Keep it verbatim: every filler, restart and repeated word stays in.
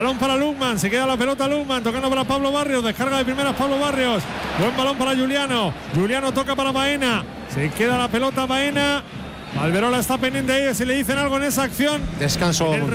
Balón para Lukman, se queda la pelota Lukman, tocando para Pablo Barrios, descarga de primeras Pablo Barrios, buen balón para Juliano, Juliano toca para Baena, se queda la pelota Baena, Alberola está pendiente de ellos, si le dicen algo en esa acción. Descanso.